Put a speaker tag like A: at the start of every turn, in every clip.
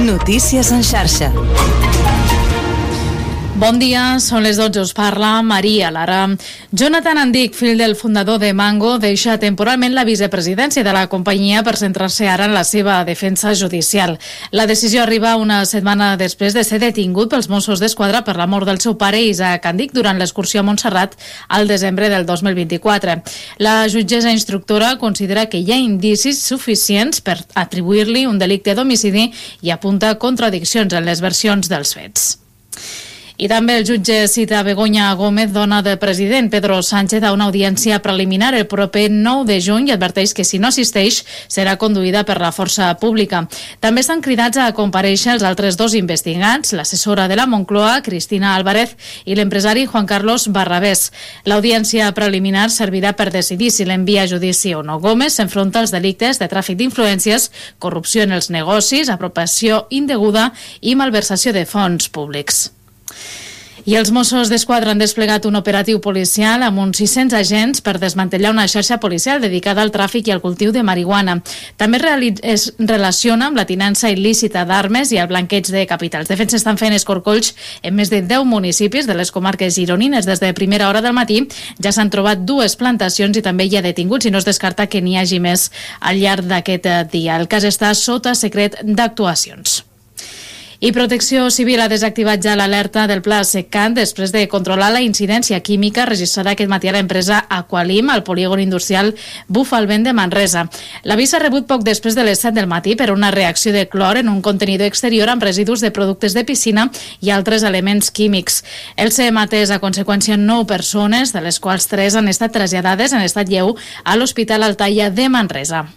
A: Notícies en xarxa.
B: Bon dia, són les 12, us parla Maria Lara. Jonathan Andic, fill del fundador de Mango, deixa temporalment la vicepresidència de la companyia per centrar-se ara en la seva defensa judicial. La decisió arriba una setmana després de ser detingut pels Mossos d'Esquadra per la mort del seu pare Isaac Andic durant l'excursió a Montserrat al desembre del 2024. La jutgessa instructora considera que hi ha indicis suficients per atribuir-li un delicte d'homicidi i apunta contradiccions en les versions dels fets. I també el jutge cita Begoña Gómez, dona del president Pedro Sánchez, a una audiència preliminar el proper 9 de juny i adverteix que si no assisteix serà conduïda per la força pública. També estan cridats a comparèixer els altres dos investigats, l'assessora de la Moncloa, Cristina Álvarez, i l'empresari Juan Carlos Barrabés. L'audiència preliminar servirà per decidir si l'envia a judici o no. Gómez s'enfronta als delictes de tràfic d'influències, corrupció en els negocis, apropiació indeguda i malversació de fons públics. I els Mossos d'Esquadra han desplegat un operatiu policial amb uns 600 agents per desmantellar una xarxa policial dedicada al tràfic i al cultiu de marihuana. També es relaciona amb la tinença il·lícita d'armes i el blanqueig de capitals. De fet, s'estan fent escorcolls en més de 10 municipis de les comarques gironines. Des de primera hora del matí ja s'han trobat 2 plantacions i també hi ha detinguts i no es descarta que n'hi hagi més al llarg d'aquest dia. El cas està sota secret d'actuacions. I Protecció Civil ha desactivat ja l'alerta del pla SECCAN després de controlar la incidència química registrada aquest matí a l'empresa Aqualim al polígon industrial Bufalvent de Manresa. L'avís s'ha rebut poc després de les 7 del matí per una reacció de clor en un contenidor exterior amb residus de productes de piscina i altres elements químics. El CEM ha atès a conseqüència 9 persones, de les quals 3 han estat traslladades en estat lleu a l'Hospital Altaia de Manresa.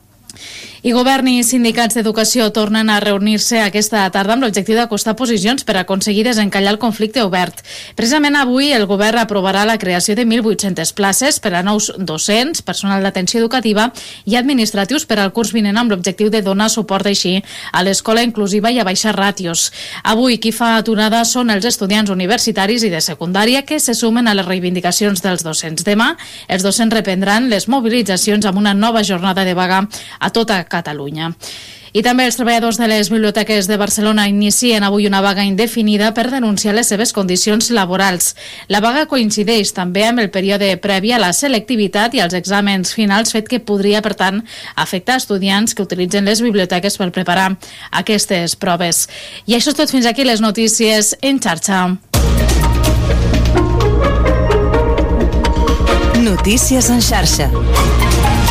B: I govern i sindicats d'educació tornen a reunir-se aquesta tarda amb l'objectiu d'acostar posicions per aconseguir desencallar el conflicte obert. Precisament avui el govern aprovarà la creació de 1.800 places per a nous docents, personal d'atenció educativa i administratius per al curs vinent amb l'objectiu de donar suport així a l'escola inclusiva i a baixar ràtios. Avui qui fa aturada són els estudiants universitaris i de secundària que se sumen a les reivindicacions dels docents. Demà els docents reprendran les mobilitzacions amb una nova jornada de vaga a tota Catalunya. I també els treballadors de les biblioteques de Barcelona inicien avui una vaga indefinida per denunciar les seves condicions laborals. La vaga coincideix també amb el període previ a la selectivitat i als exàmens finals, fet que podria, per tant, afectar estudiants que utilitzen les biblioteques per preparar aquestes proves. I això és tot, fins aquí les notícies en xarxa.
A: Notícies en xarxa.